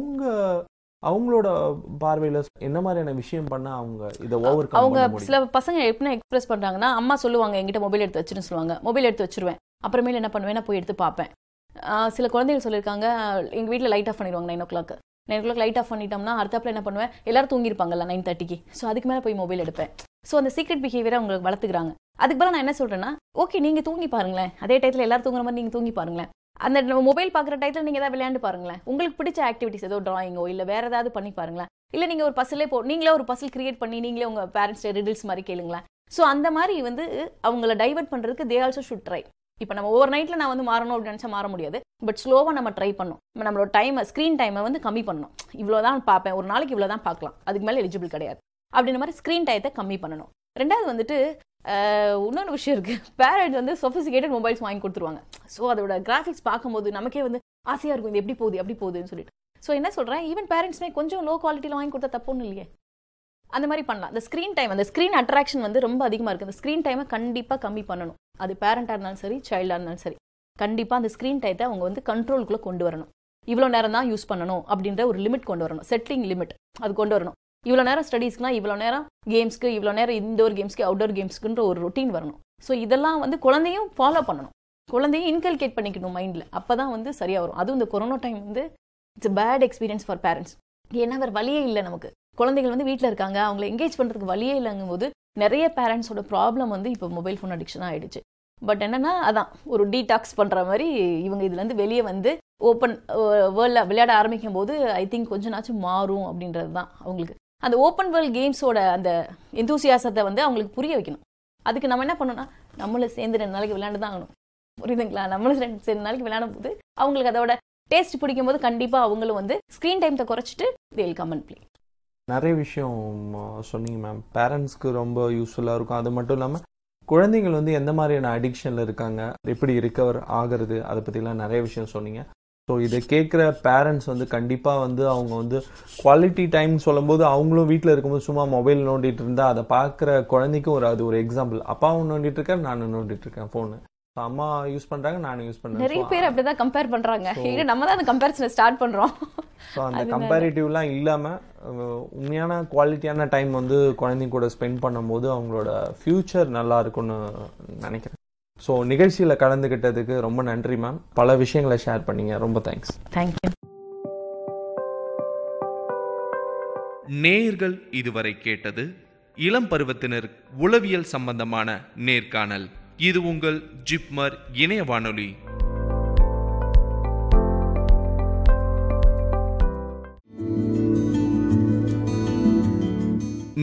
அவங்களோட பார்வையில் என்ன மாதிரியான விஷயம் பண்ண அவங்க இதை ஓவர் கம் பண்ண முடியும்? சில பசங்க எப்படி எக்ஸ்பிரஸ் பண்ணுறாங்கன்னா, அம்மா சொல்லுவாங்க என்கிட்ட மொபைல் எடுத்து வச்சுன்னு சொல்லுவாங்க. மொபைல் எடுத்து வச்சிருவேன், அப்புறமேல என்ன பண்ணுவேன், நான் போய் எடுத்து பார்ப்பேன். சில குழந்தைகள் சொல்லியிருக்காங்க, எங்கள் வீட்டில் லைட் ஆஃப் பண்ணிடுவாங்க 9 o'clock லைட் ஆஃப் பண்ணிட்டோம்னா அடுத்தாப்புல என்ன பண்ணுவேன், எல்லாரும் தூங்கியிருப்பாங்கல்ல 9:30க்கு. ஸோ அதுக்கு மேலே போய் மொபைல் எடுப்பேன். ஸோ அந்த சீக்ரெட் பிஹேவியரை அவங்களுக்கு வளர்த்துக்கிறாங்க. அதுக்கு பதிலாக நான் என்ன சொல்கிறேன்னா, ஓகே நீங்கள் தூங்கி பாருங்களேன், அதே டயத்தில் எல்லாரும் தூங்குற மாதிரி நீங்கள் தூங்கி பாருங்களேன். அந்த மொபைல் பார்க்குற டயத்தில் நீங்கள் ஏதாவது விளையாண்டு பாருங்களேன். உங்களுக்கு பிடிச்ச ஆக்டிவிட்டிஸ் ஏதோ டிராயிங்கோ இல்லை வேறு ஏதாவது பண்ணி பாருங்களேன். இல்லை நீங்கள் ஒரு பசிலே நீங்களே ஒரு பசில் கிரியேட் பண்ணி நீங்களே உங்கள் பேரண்ட்ஸ் ரிடில்ஸ் மாதிரி கேளுங்களேன். ஸோ அந்த மாதிரி வந்து அவங்கள டைவர்ட் பண்ணுறதுக்கு தே ஆல்சோ ஷுட் ட்ரை. இப்போ நம்ம ஓவர் நைட்டில் நான் வந்து மாறணும் அப்படின்னு நினச்சா மாற முடியாது. பட் ஸ்லோவாக நம்ம ட்ரை பண்ணணும். நம்மளோட ஸ்க்ரீன் டைமை வந்து கம்மி பண்ணணும். இவ்வளோ தான் பார்ப்பேன், ஒரு நாளைக்கு இவ்வளோ தான் பார்க்கலாம், அதுக்கு மேலே எலிஜிபிள் கிடையாது அப்படின்ற மாதிரி ஸ்க்ரீன் டயத்தை கம்மி பண்ணணும். ரெண்டாவது வந்துட்டு இன்னொரு விஷயம் இருக்குது. பேரண்ட்ஸ் வந்து சொஃபிஸ்டிகேட்டட் மொபைல்ஸ் வாங்கி கொடுத்துருவாங்க. ஸோ அதோட கிராஃபிக்ஸ் பார்க்கும்போது நமக்கே வந்து ஆசையாக இருக்கும், இது எப்படி போகுது எப்படி போகுதுன்னு சொல்லிட்டு. ஸோ என்ன சொல்கிறேன், ஈவன் பேரண்ட்ஸ்மே கொஞ்சம் லோ குவாலிட்டியில் வாங்கி கொடுத்தா தப்புன்னு இல்லையே, அந்த மாதிரி பண்ணலாம். அந்த ஸ்க்ரீன் டைம், அந்த ஸ்க்ரீன் அட்ராக்ஷன் வந்து ரொம்ப அதிகமாக இருக்குது. அந்த ஸ்க்ரீன் டைமை கண்டிப்பாக கம்மி பண்ணணும். அது பேரண்டாக இருந்தாலும் சரி, சைல்டாக இருந்தாலும் சரி, கண்டிப்பாக அந்த ஸ்க்ரீன் டைத்தை அவங்க வந்து கண்ட்ரோலுக்குள்ளே கொண்டு வரணும். இவ்வளோ நேரம் தான் யூஸ் பண்ணணும் அப்படின்ற ஒரு லிமிட் கொண்டு வரணும். செட்டிங் லிமிட் அது கொண்டு வரணும். இவ்வளோ நேரம் ஸ்டடீஸ்க்குலாம், இவ்வளோ நேரம் கேம்ஸ்க்கு, இவ்வளோ நேரம் இன்டோர் கேம்ஸ்க்கு, அவுட்டோர் கேம்ஸ்க்குன்ற ஒரு ரொட்டீன் வரணும். ஸோ இதெல்லாம் வந்து குழந்தையும் ஃபாலோ பண்ணணும். குழந்தையும் இன்கல்கேட் பண்ணிக்கணும் மைண்டில். அப்போ தான் வந்து சரியாக வரும். அதுவும் இந்த கொரோனா டைம் வந்து it's bad experience for parents. ஏன்னா வேறு வழியே இல்லை நமக்கு. குழந்தைகள் வந்து வீட்டில் இருக்காங்க, அவங்களை என்கேஜ் பண்ணுறதுக்கு வழியே இல்லைங்கும் போது நிறைய பேரண்ட்ஸோட ப்ராப்ளம் வந்து இப்போ மொபைல் ஃபோன் அடிக்ஷனாக ஆகிடுச்சு. பட் என்னென்னா அதான் ஒரு டீடாக்ஸ் பண்ணுற மாதிரி இவங்க இதுலேருந்து வெளியே வந்து ஓப்பன் வேர்ல்டில் விளையாட ஆரம்பிக்கும் போது ஐ திங்க் கொஞ்ச நாச்சும் மாறும் அப்படின்றது தான் அவங்களுக்கு. அந்த ஓப்பன் வேர்ல்ட் கேம்ஸோட அந்த எந்தூசியாசத்தை வந்து அவங்களுக்கு புரிய வைக்கணும். அதுக்கு நம்ம என்ன பண்ணணும்னா, நம்மளும் சேர்ந்து 2 நாளைக்கு விளையாண்டு தான் ஆகணும். புரியுதுங்களா? நம்மளும் 2 நாளைக்கு விளையாடும் போது அவங்களுக்கு அதோட டேஸ்ட் பிடிக்கும் போது கண்டிப்பாக அவங்களும் வந்து ஸ்க்ரீன் டைத்தை குறைச்சிட்டு they will come and play. நிறைய விஷயம் சொன்னீங்க மேம். பேரண்ட்ஸ்க்கு ரொம்ப யூஸ்ஃபுல்லாக இருக்கும். அது மட்டும் இல்லாமல் குழந்தைகள் வந்து எந்த மாதிரியான அடிக்ஷனில் இருக்காங்க, எப்படி ரிகவர் ஆகிறது, அதை பற்றிலாம் நிறைய விஷயம் சொன்னீங்க. ஸோ இதை கேட்குற பேரண்ட்ஸ் வந்து கண்டிப்பாக வந்து அவங்க வந்து குவாலிட்டி டைம் சொல்லும்போது அவங்களும் வீட்டில் இருக்கும்போது சும்மா மொபைல் நோண்டிட்டு இருந்தால் அதை பார்க்குற குழந்தைக்கும் அது ஒரு எக்ஸாம்பிள். அப்பாவும் நோண்டிட்டு இருக்கேன், நானும் நோண்டிட்டு இருக்கேன் ஃபோனு. அம்மா யூஸ் பண்றாங்க, நானும் யூஸ் பண்றேன். நிறைய பேர் அப்படிதான் கம்பேர் பண்றாங்க. நம்ம தான் அந்த கம்பேரிசனை ஸ்டார்ட் பண்றோம். ஸோ அந்த கம்பேரிட்டிவ்லாம் இல்லாமல் உண்மையான குவாலிட்டியான டைம் வந்து குழந்தைங்க கூட ஸ்பெண்ட் பண்ணும்போது அவங்களோட ஃபியூச்சர் நல்லா இருக்கும்னு நினைக்கிறேன். ஸோ நிகழ்ச்சியில் கலந்துக்கிட்டதுக்கு ரொம்ப நன்றி மேம். பல விஷயங்களை ஷேர் பண்ணீங்க, ரொம்ப தேங்க்ஸ். தேங்க்யூ. நேயர்கள் இதுவரை கேட்டது இளம் பருவத்தினர் உளவியல் சம்பந்தமான நேர்காணல். இது உங்கள் ஜிப்மர் இணைய வானொலி.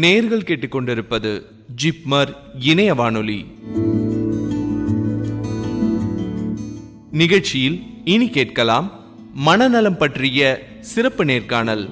நேயர்கள் கேட்டுக்கொண்டிருப்பது ஜிப்மர் இணைய வானொலி. நிகழ்ச்சியில் இனி கேட்கலாம் மனநலம் பற்றிய சிறப்பு நேர்காணல்.